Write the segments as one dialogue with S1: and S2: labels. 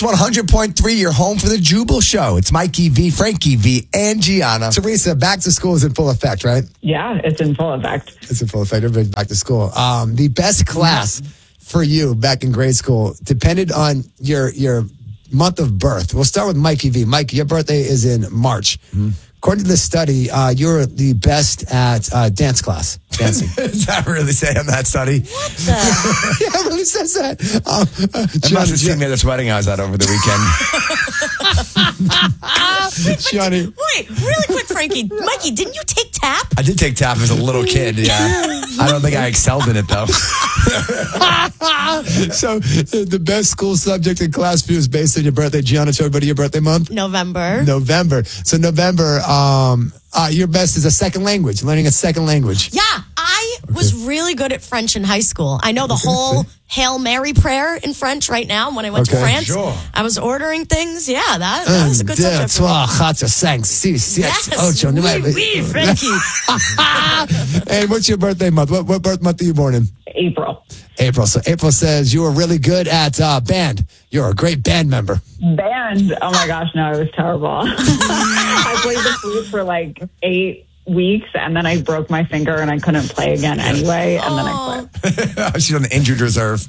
S1: Kicks 100.3, your home for the Jubal Show. It's Mikey V, Frankie V, and Gianna.
S2: Teresa, back to school is in full effect, right?
S3: Yeah, it's in full effect.
S2: It's in full effect. Everybody's back to school. The best class for you back in grade school depended on your month of birth. We'll start with Mikey V. Mikey, your birthday is in March. According to this study, you're the best at dance class, dancing.
S1: Does that really say on that study?
S4: What the?
S2: Yeah, it really says that.
S1: It must have seen me at this wedding I was at over the weekend.
S2: Johnny.
S4: Wait, really quick, Frankie. Mikey, didn't you take tap?
S1: I did take tap as a little kid, yeah. I don't think I excelled in it, though.
S2: So the best school subject in class for you is based on your birthday. Gianna, tell everybody your birthday month?
S4: November.
S2: So November, your best is a second language, learning a second language.
S4: Yeah, I was really good at French in high school. I know the whole Hail Mary prayer in French right now. When I went to France,
S1: sure.
S4: I was ordering things. Yeah, that was a good subject for me. Yes, oui, Frankie.
S2: And what's your birthday month? What birth month are you born in?
S3: April.
S2: April. So April says you were really good at band. You're a great band member.
S3: Band. Oh my gosh, no, I was terrible. I played the flute for like 8 weeks, and then I broke my finger and I couldn't play again anyway, and then I quit.
S1: She's on the injured reserve.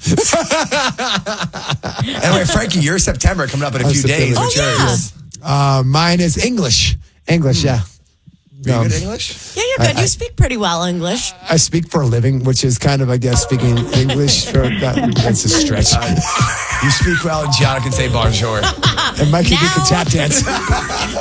S1: Anyway, Frankie, you're September coming up in a few days.
S4: Oh,
S1: What's
S4: yeah.
S1: yours?
S2: Mine is English. English, yeah.
S1: Are you good English?
S4: Yeah, you're good. You speak pretty well English.
S2: I speak for a living, which is kind of, I guess, speaking English. That's a stretch.
S1: You speak well, and Gianna can say bonjour.
S2: And Mikey can tap dance.